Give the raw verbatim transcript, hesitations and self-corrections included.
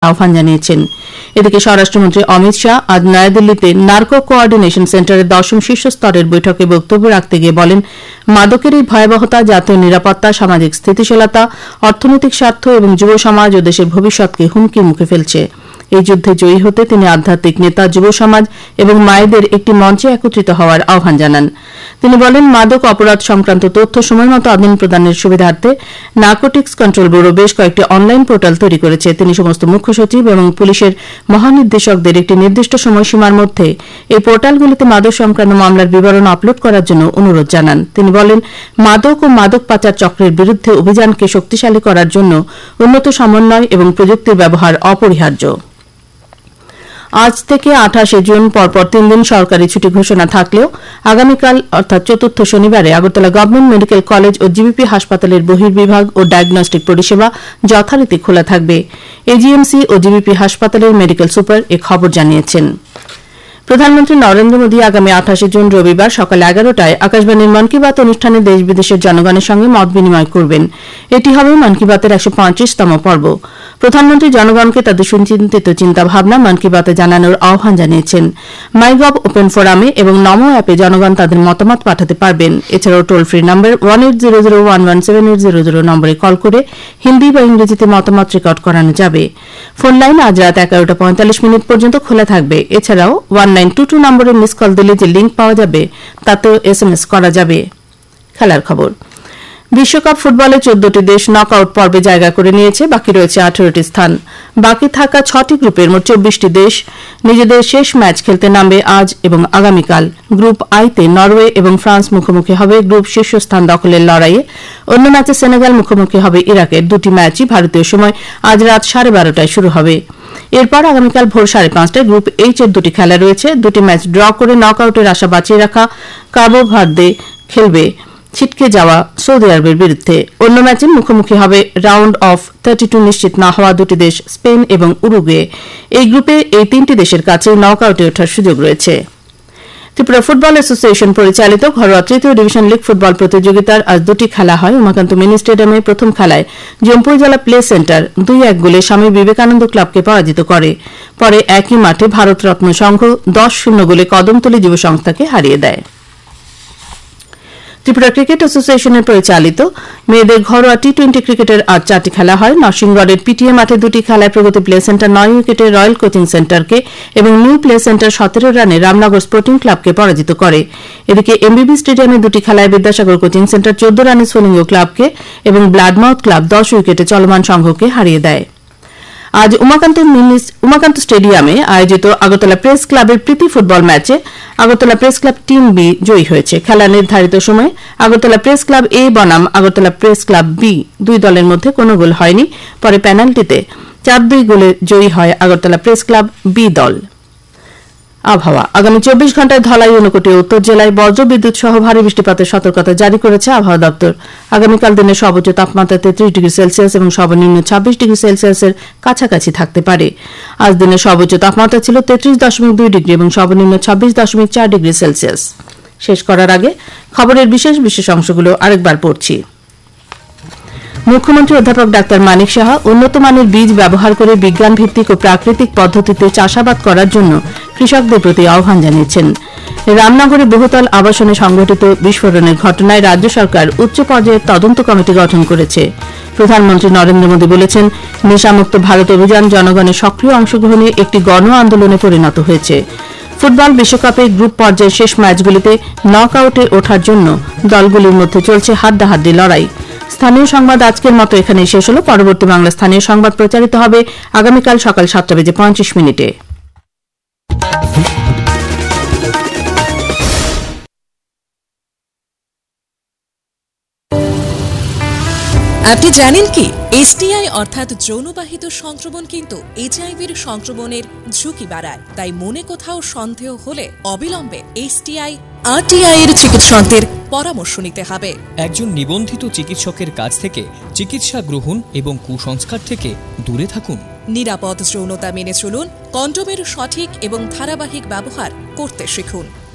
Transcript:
আহ্বান জানিয়েছেন। এদিকে স্বরাষ্ট্রমন্ত্রী অমিত শাহ আজ নয়াদিল্লিতে নার্কো কোঅর্ডিনেশন সেন্টারের দশম শীর্ষ স্তরের বৈঠকে বক্তব্য রাখতে গিয়ে বলেন, মাদকের এই ভয়াবহতা জাতীয় নিরাপত্তা, সামাজিক স্থিতিশীলতা, অর্থনৈতিক স্বার্থ এবং যুব সমাজ ও দেশের ভবিষ্যৎকে হুমকির মুখে ফেলছে। এই যুদ্ধে জয়ী হতে তিনি আধ্যাত্মিক নেতা, যুব সমাজ এবং মায়েদের একটি মঞ্চে একত্রিত হওয়ার আহ্বান জানান। তিনি বলেন, মাদক অপরাধ সংক্রান্ত তথ্য সময়মতো আদান প্রদানের সুবিধার্থে নার্কোটিক্স কন্ট্রোল ব্যুরো বেশ কয়েকটি অনলাইন পোর্টাল তৈরি করেছে। তিনি সমস্ত মুখ্য সচিব এবং পুলিশের মহানির্দেশকদের একটি নির্দিষ্ট সময়সীমার মধ্যে এই পোর্টালগুলিতে মাদক সংক্রান্ত মামলার বিবরণ আপলোড করার জন্য অনুরোধ জানান। তিনি বলেন, মাদক ও মাদক পাচার চক্রের বিরুদ্ধে অভিযানকে শক্তিশালী করার জন্য উন্নত সমন্বয় এবং প্রযুক্তির ব্যবহার অপরিহার্য। আজ থেকে আঠাশে জুন পরপর তিন দিন সরকারি ছুটি ঘোষণা থাকলেও আগামীকাল অর্থাৎ চতুর্থ শনিবারে আগরতলা গভর্নমেন্ট মেডিকেল কলেজ ও জিবিপি হাসপাতালের বহির্বিভাগ ও ডায়াগনস্টিক পরিষেবা যথারীতি খোলা থাকবে। এজিএমসি ও জিবিপি হাসপাতালের মেডিকেল সুপার এ খবর জানিয়েছেন। প্রধানমন্ত্রী নরেন্দ্র মোদী আগামী আঠাশে জুন রবিবার সকাল এগারোটায় আকাশবাণীর মন কি বাত অনুষ্ঠানে দেশ বিদেশের জনগণের সঙ্গে মত বিনিময় করবেন। এটি হবে মন কি বাতের একশো পঁয়ত্রিশতম পর্ব। প্রধানমন্ত্রী জনগণকে তাদের সুচিন্তিত চিন্তাভাবনা মন কি বাতে জানানোর আহ্বান জানিয়েছেন। মাইগভ ওপেন ফোরামে এবং নমো অ্যাপে জনগণ তাদের মতামত পাঠাতে পারবেন। এছাড়াও toll free number one eight zero zero one one seven eight zero zero নম্বরে কল করে হিন্দি বা ইংরেজিতে মতামত রেকর্ড করানো যাবে। ফোন লাইন আজ রাত এগারোটা পঁয়তাল্লিশ মিনিট পর্যন্ত খোলা থাকবে। এছাড়াও ওয়ান নাইন টু টু নম্বরে মিস কল দিলে যে লিঙ্ক পাওয়া যাবে তাতেও এস এম এস করা যাবে। খেলার খবর। বিশ্বকাপ ফুটবলে চোদ্দটি দেশ নক আউট পর্বে জায়গা করে নিয়েছে। বাকি রয়েছে আঠারোটি স্থান। বাকি থাকা ছটি গ্রুপের মোট চব্বিশটি দেশ নিজেদের শেষ ম্যাচ খেলতে নামবে আজ এবং আগামীকাল। গ্রুপ আইতে নরওয়ে এবং ফ্রান্স মুখোমুখি হবে গ্রুপ শীর্ষস্থান দখলের লড়াইয়ে। অন্য ম্যাচে সেনেগাল মুখোমুখি হবে ইরাকের। দুটি ম্যাচই ভারতীয় সময় আজ রাত সাড়ে বারোটায় শুরু হবে। এরপর আগামীকাল ভোর সাড়ে পাঁচটায় গ্রুপ এইচ এর দুটি খেলা রয়েছে। দুটি ম্যাচ ড্র করে নক আউটের আশা বাঁচিয়ে রাখা কাবো ভার্দে খেলবে ছিটকে যাওয়া সৌদি আরবের বিরুদ্ধে। অন্য ম্যাচে মুখোমুখি হবে রাউন্ড অফ থার্টি টু নিশ্চিত না হওয়া দুটি দেশ স্পেন এবং উরুগুয়ে। এই গ্রুপে এই তিনটি দেশের কাছে নক আউটে ওঠার সুযোগ রয়েছে। ত্রিপুরা ফুটবল অ্যাসোসিয়েশন পরিচালিত ঘরোয়া তৃতীয় ডিভিশন লীগ ফুটবল প্রতিযোগিতার আজ দুটি খেলা হয়। উমাকান্ত মিনি স্টেডিয়ামে প্রথম খেলায় জম্পুই জেলা প্লে সেন্টার দুই এক গোলে স্বামী বিবেকানন্দ ক্লাবকে পরাজিত করে। পরে একই মাঠে ভারতরত্ন সংঘ দশ শূন্য গোলে কদমতলী যুব সংস্থাকে হারিয়ে দেয়। ত্রিপুরা ক্রিকেট অ্যাসোসিয়েশনের পরিচালিত মেয়েদের ঘরোয়া টি টোয়েন্টি ক্রিকেটের আজ চারটি খেলা হয়। নরসিংগড়ের পিটিএ মাঠে দুটি খেলায় প্রগতি প্লে সেন্টার নয় উইকেটে রয়্যাল কোচিং সেন্টারকে এবং নিউ প্লে সেন্টার সতেরো রানে রামনগর স্পোর্টিং ক্লাবকে পরাজিত করে। এদিকে এমবিবি স্টেডিয়ামে দুটি খেলায় বিদ্যাসাগর কোচিং সেন্টার চোদ্দ রানে সোলিঙ্গ ক্লাবকে এবং ব্লাডমাউথ ক্লাব দশ উইকেটে চলমান সংঘকে হারিয়ে দেয়। আজ উমাকান্ত উমাকান্ত স্টেডিয়ামে আয়োজিত আগরতলা প্রেস ক্লাবের প্রীতি ফুটবল ম্যাচে Agartala press club team B জয়ী হয়েছে। খেলা নির্ধারিত সময়ে আগরতলা প্রেস ক্লাব এ বনাম আগরতলা প্রেস ক্লাব বি দুই দলের মধ্যে কোনো গোল হয়নি। পরে পেনাল্টিতে চার দুই গোলে জয়ী হয় আগরতলা প্রেস ক্লাব বি দল। আবহাওয়া। আগামী চব্বিশ ঘন্টায় ধলাই ঊনকোটি উত্তর জেলায় বজ্রবিদ্যুৎ সহ ভারী বৃষ্টিপাতের সতর্কতা জারি করেছে আবহাওয়া দপ্তর। আগামীকাল দিনের সর্বোচ্চ তাপমাত্রা তেত্রিশ ডিগ্রি সেলসিয়াস এবং সর্বনিম্ন ছাব্বিশ ডিগ্রি সেলসিয়াসের কাছাকাছি থাকতে পারে। আজ দিনের সর্বোচ্চ তাপমাত্রা ছিল তেত্রিশ দশমিক দুই ডিগ্রি এবং সর্বনিম্ন ছাব্বিশ দশমিক চার ডিগ্রি সেলসিয়াস। শেষ করার আগে খবরের বিশেষ বিশেষ অংশগুলো আরেকবার পড়ছি। মুখ্যমন্ত্রী অধ্যাপক ডাক্তার মানিক সাহা উন্নত মানের বীজ ব্যবহার করে বিজ্ঞান ভিত্তিক ও প্রাকৃতিক পদ্ধতিতে চাষাবাদ করার জন্য কৃষকদের প্রতি আহ্বান জানিয়েছেন। রামনগরে বহুতল আবাসনে সংঘটিত বিস্ফোরণের ঘটনায় রাজ্য সরকার উচ্চ পর্যায়ের তদন্ত কমিটি গঠন করেছে। প্রধানমন্ত্রী নরেন্দ্র মোদী বলেছেন, নেশামুক্ত ভারত অভিযান জনগণের সক্রিয় অংশগ্রহণে একটি গণ আন্দোলনে পরিণত হয়েছে। ফুটবল বিশ্বকাপের গ্রুপ পর্যায়ের শেষ ম্যাচগুলিতে নক আউটে ওঠার জন্য দলগুলির মধ্যে চলছে হাড্ডাহাড্ডি লড়াই। স্থানীয় সংবাদ আজকের মতো এখানেই শেষ হল। পরবর্তী বাংলা স্থানীয় সংবাদ প্রচারিত হবে আগামীকাল সকাল সাতটা বেজে পঁয়ত্রিশ মিনিটে। আপনি জানেন কি এসটিআই অর্থাৎ যৌনবাহিত সংক্রমণ কিন্তু এইচআইভির সংক্রমণের ঝুঁকি বাড়ায়। তাই মনে কোথাও সন্দেহ হলে অবিলম্বে এসটিআই আরটিআই এর চিকিৎসকদের পরামর্শ নিতে হবে। একজন নিবন্ধিত চিকিৎসকের কাছ থেকে চিকিৎসা গ্রহণ এবং কুসংস্কার থেকে দূরে থাকুন। নিরাপদ যৌনতা মেনে চলুন। কন্ডোমের সঠিক এবং ধারাবাহিক ব্যবহার করতে শিখুন।